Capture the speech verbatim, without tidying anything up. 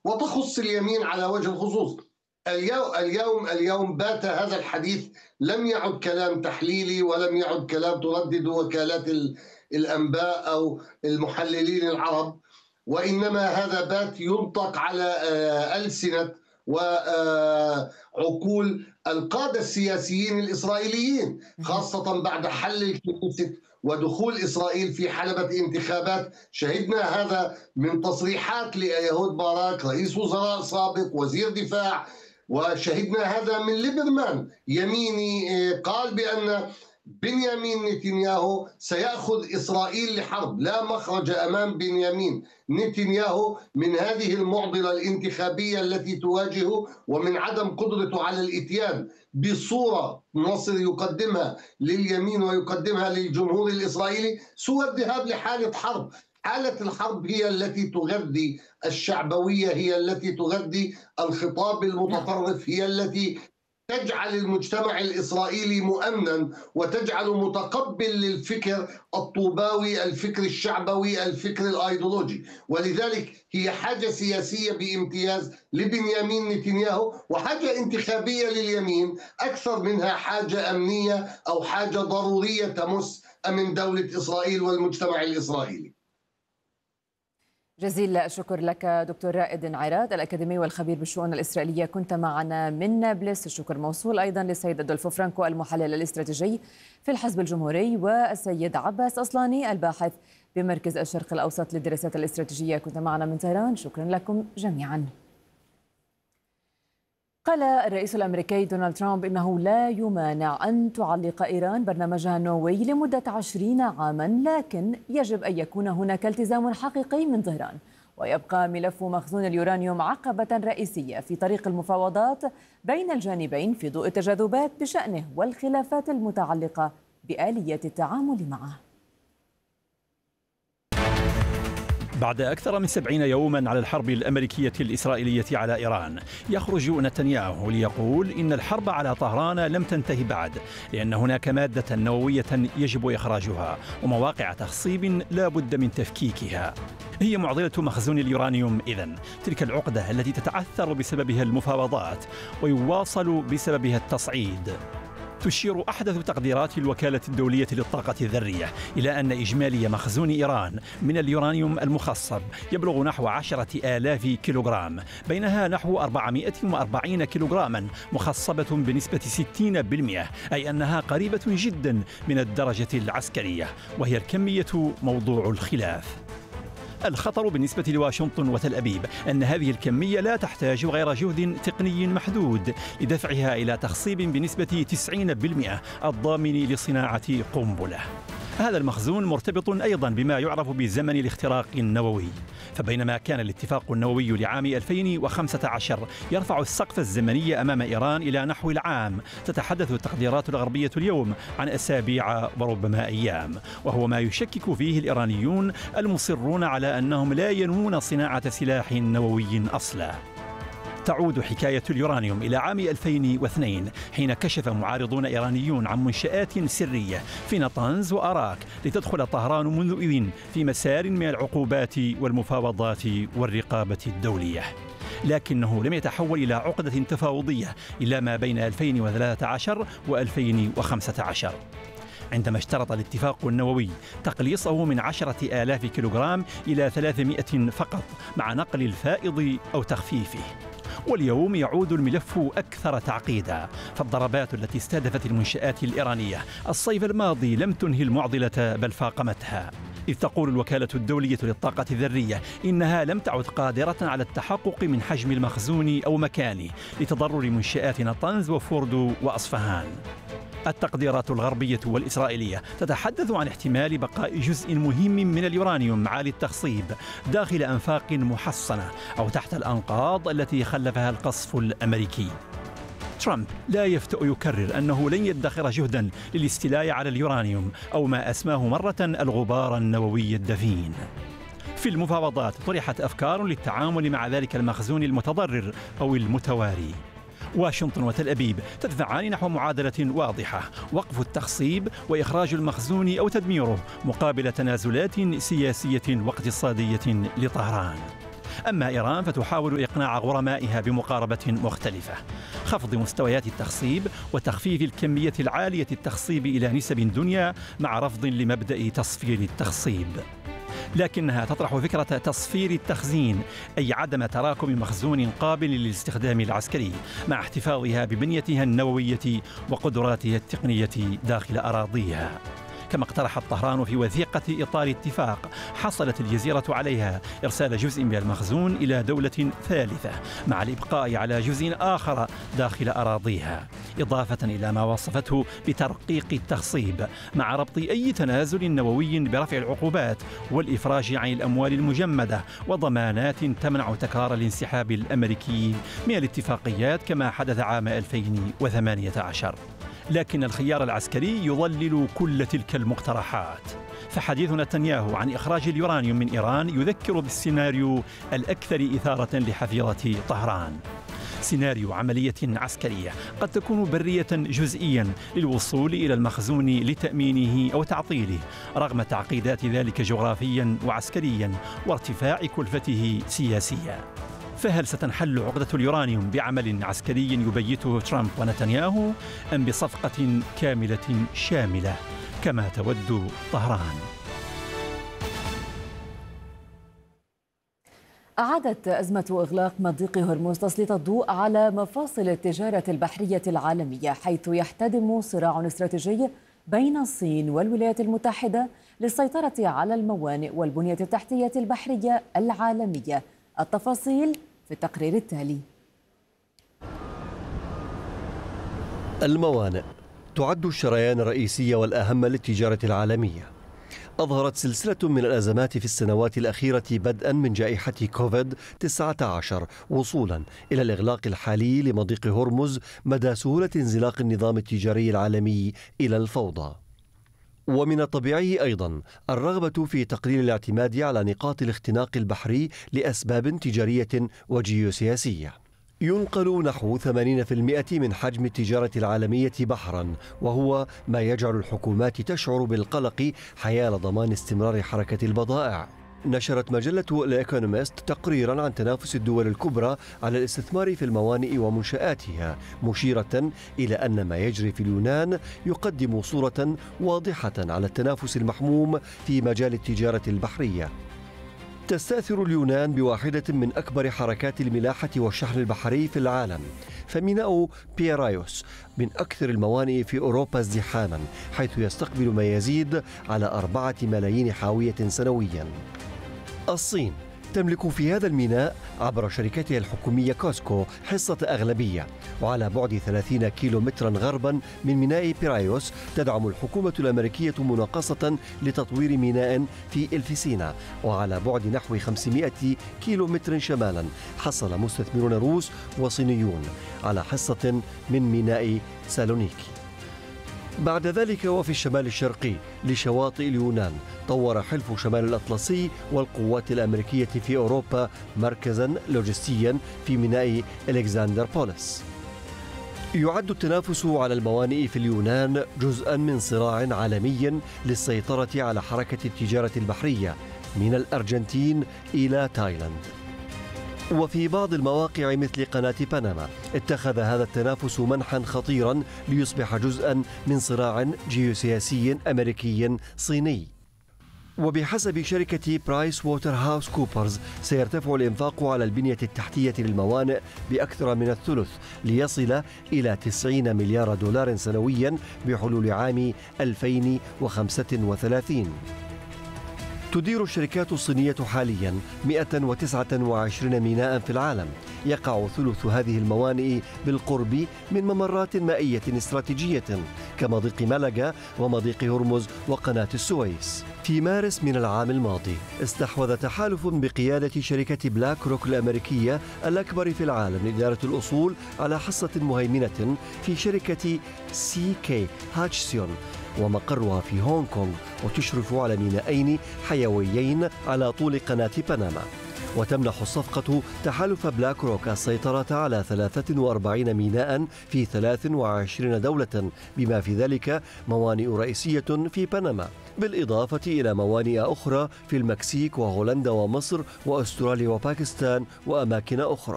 وتخص اليمين على وجه الخصوص. اليوم اليوم اليوم بات هذا الحديث لم يعد كلام تحليلي، ولم يعد كلام تردد وكالات الأنباء أو المحللين العرب، وإنما هذا بات ينطق على ألسنة وعقول القادة السياسيين الإسرائيليين، خاصة بعد حل الكنيست ودخول إسرائيل في حلبة انتخابات. شهدنا هذا من تصريحات لأيهود باراك رئيس وزراء سابق، وزير دفاع، وشهدنا هذا من ليبرمان يميني قال بأن بنيامين نتنياهو سيأخذ إسرائيل لحرب، لا مخرج أمام بنيامين نتنياهو من هذه المعضلة الانتخابية التي تواجهه، ومن عدم قدرته على الإتيان بصورة نصر يقدمها لليمين ويقدمها للجمهور الإسرائيلي سوى الذهاب لحالة حرب. حالة الحرب هي التي تغذي الشعبوية، هي التي تغذي الخطاب المتطرف، هي التي تجعل المجتمع الإسرائيلي مؤمنا وتجعل متقبل للفكر الطوباوي، الفكر الشعبوي، الفكر الأيديولوجي. ولذلك هي حاجة سياسية بامتياز لبنيامين نتنياهو، وحاجة انتخابية لليمين أكثر منها حاجة أمنية أو حاجة ضرورية تمس أمن دولة إسرائيل والمجتمع الإسرائيلي. جزيل الشكر لك دكتور رائد عراد الأكاديمي والخبير بالشؤون الإسرائيلية، كنت معنا من نابلس. الشكر موصول أيضا للسيد أدولفو فرانكو المحلل الاستراتيجي في الحزب الجمهوري، والسيد عباس أصلاني الباحث بمركز الشرق الأوسط للدراسات الاستراتيجية، كنت معنا من طهران. شكرا لكم جميعا. قال الرئيس الأمريكي دونالد ترامب إنه لا يمانع أن تعلق إيران برنامجها النووي لمدة عشرين عاما، لكن يجب أن يكون هناك التزام حقيقي من طهران، ويبقى ملف مخزون اليورانيوم عقبة رئيسية في طريق المفاوضات بين الجانبين في ضوء التجاذبات بشأنه والخلافات المتعلقة بآلية التعامل معه. بعد أكثر من سبعين يوما على الحرب الأمريكية الإسرائيلية على إيران، يخرج نتنياهو ليقول إن الحرب على طهران لم تنتهي بعد، لأن هناك مادة نووية يجب إخراجها ومواقع تخصيب لا بد من تفكيكها. هي معضلة مخزون اليورانيوم إذن، تلك العقدة التي تتعثر بسببها المفاوضات ويواصل بسببها التصعيد. تشير أحدث تقديرات الوكالة الدولية للطاقة الذرية إلى أن إجمالي مخزون إيران من اليورانيوم المخصب يبلغ نحو عشرة آلاف كيلوغرام، بينها نحو أربعمائة وأربعين كيلوغراما مخصبة بنسبة ستين بالمئة، أي أنها قريبة جدا من الدرجة العسكرية، وهي الكمية موضوع الخلاف. الخطر بالنسبة لواشنطن وتل أبيب أن هذه الكمية لا تحتاج غير جهد تقني محدود لدفعها إلى تخصيب بنسبة تسعين بالمئة الضامن لصناعة قنبلة. هذا المخزون مرتبط أيضا بما يعرف بزمن الاختراق النووي، فبينما كان الاتفاق النووي لعام ألفين وخمسة عشر يرفع السقف الزمني أمام إيران إلى نحو العام، تتحدث التقديرات الغربية اليوم عن أسابيع وربما أيام، وهو ما يشكك فيه الإيرانيون المصرون على أنهم لا ينوون صناعة سلاح نووي أصلا. تعود حكاية اليورانيوم إلى عام ألفين واثنين، حين كشف معارضون إيرانيون عن منشآت سرية في نطنز وأراك لتدخل طهران منذ إذن في مسار من العقوبات والمفاوضات والرقابة الدولية. لكنه لم يتحول إلى عقدة تفاوضية إلا ما بين ألفين وثلاثة عشر وألفين وخمسة عشر، عندما اشترط الاتفاق النووي تقليصه من عشرة آلاف كيلوغرام إلى ثلاثمائة فقط مع نقل الفائض أو تخفيفه. واليوم يعود الملف أكثر تعقيدا، فالضربات التي استهدفت المنشآت الإيرانية الصيف الماضي لم تنهي المعضلة بل فاقمتها، إذ تقول الوكالة الدولية للطاقة الذرية إنها لم تعد قادرة على التحقق من حجم المخزون أو مكانه لتضرر منشآت نطنز وفوردو وأصفهان. التقديرات الغربية والإسرائيلية تتحدث عن احتمال بقاء جزء مهم من اليورانيوم عالي التخصيب داخل أنفاق محصنة أو تحت الأنقاض التي خلفها القصف الأمريكي. ترامب لا يفتأ يكرر أنه لن يدخر جهدا للاستيلاء على اليورانيوم أو ما أسماه مرة الغبار النووي الدفين. في المفاوضات طرحت أفكار للتعامل مع ذلك المخزون المتضرر أو المتواري. واشنطن وتل أبيب تدفعان نحو معادلة واضحة: وقف التخصيب وإخراج المخزون أو تدميره مقابل تنازلات سياسية واقتصادية لطهران. أما إيران فتحاول إقناع غرمائها بمقاربة مختلفة: خفض مستويات التخصيب وتخفيف الكمية العالية التخصيب إلى نسب دنيا مع رفض لمبدأ تصفير التخصيب. لكنها تطرح فكرة تصفير التخزين، أي عدم تراكم مخزون قابل للاستخدام العسكري، مع احتفاظها ببنيتها النووية وقدراتها التقنية داخل أراضيها. كما اقترحت طهران في وثيقة إطار اتفاق حصلت الجزيرة عليها إرسال جزء من المخزون إلى دولة ثالثة، مع الإبقاء على جزء آخر داخل أراضيها، إضافة إلى ما وصفته بترقيق التخصيب، مع ربط أي تنازل نووي برفع العقوبات والإفراج عن الأموال المجمدة وضمانات تمنع تكرار الانسحاب الأمريكي من الاتفاقيات كما حدث عام ألفين وثمانية عشر. لكن الخيار العسكري يضلل كل تلك المقترحات، فحديث نتنياهو عن إخراج اليورانيوم من إيران يذكر بالسيناريو الأكثر إثارة لحفيظة طهران، سيناريو عملية عسكرية قد تكون برية جزئيا للوصول إلى المخزون لتأمينه أو تعطيله، رغم تعقيدات ذلك جغرافيا وعسكريا وارتفاع كلفته سياسيا. فهل ستنحل عقدة اليورانيوم بعمل عسكري يبيته ترامب ونتنياهو، أم بصفقة كاملة شاملة كما تود طهران؟ أعادت أزمة إغلاق مضيق هرمز تسليط الضوء على مفاصل التجارة البحرية العالمية، حيث يحتدم صراع استراتيجي بين الصين والولايات المتحدة للسيطرة على الموانئ والبنية التحتية البحرية العالمية. التفاصيل في التقرير التالي. الموانئ تعد الشريان الرئيسي والأهم للتجارة العالمية. أظهرت سلسلة من الأزمات في السنوات الأخيرة بدءا من جائحة كوفيد تسعة عشر وصولا إلى الإغلاق الحالي لمضيق هرمز مدى سهولة انزلاق النظام التجاري العالمي إلى الفوضى. ومن الطبيعي أيضا الرغبة في تقليل الاعتماد على نقاط الاختناق البحري لأسباب تجارية وجيوسياسية. ينقل نحو ثمانين بالمئة من حجم التجارة العالمية بحرا، وهو ما يجعل الحكومات تشعر بالقلق حيال ضمان استمرار حركة البضائع. نشرت مجلة الإيكونوميست تقريرا عن تنافس الدول الكبرى على الاستثمار في الموانئ ومنشآتها، مشيرة إلى أن ما يجري في اليونان يقدم صورة واضحة على التنافس المحموم في مجال التجارة البحرية. تستأثر اليونان بواحدة من أكبر حركات الملاحة والشحن البحري في العالم، فميناء بيرايوس من أكثر الموانئ في أوروبا ازدحاما، حيث يستقبل ما يزيد على أربعة ملايين حاوية سنويا. الصين تملك في هذا الميناء عبر شركتها الحكومية كوسكو حصة أغلبية، وعلى بعد ثلاثين كيلو مترا غربا من ميناء بيرايوس تدعم الحكومة الأمريكية مناقصة لتطوير ميناء في إلفسينا، وعلى بعد نحو خمسمائة كيلو متر شمالا حصل مستثمرون روس وصينيون على حصة من ميناء سالونيكي. بعد ذلك وفي الشمال الشرقي لشواطئ اليونان طور حلف شمال الأطلسي والقوات الأمريكية في أوروبا مركزا لوجستيا في ميناء إلكسندر بوليس. يعد التنافس على الموانئ في اليونان جزءا من صراع عالمي للسيطرة على حركة التجارة البحرية من الأرجنتين إلى تايلاند. وفي بعض المواقع مثل قناة بنما اتخذ هذا التنافس منحا خطيرا ليصبح جزءا من صراع جيوسياسي أمريكي صيني. وبحسب شركة برايس ووتر هاوس كوبرز سيرتفع الإنفاق على البنية التحتية للموانئ بأكثر من الثلث ليصل إلى تسعين مليار دولار سنويا بحلول عام ألفين وخمسة وثلاثين. تدير الشركات الصينية حاليا مئة وتسعة وعشرين ميناء في العالم، يقع ثلث هذه الموانئ بالقرب من ممرات مائية استراتيجية كمضيق ملقا ومضيق هرمز وقناة السويس. في مارس من العام الماضي استحوذ تحالف بقيادة شركة بلاك روك الأمريكية الأكبر في العالم لإدارة الأصول على حصة مهيمنة في شركة سي كي هاتشسون، ومقرها في هونغ كونغ، وتشرف على مينائين حيويين على طول قناة بنما. وتمنح الصفقة تحالف بلاك روك السيطرة على ثلاثة وأربعين ميناء في ثلاث وعشرين دولة، بما في ذلك موانئ رئيسية في بنما، بالإضافة إلى موانئ أخرى في المكسيك وهولندا ومصر وأستراليا وباكستان وأماكن أخرى.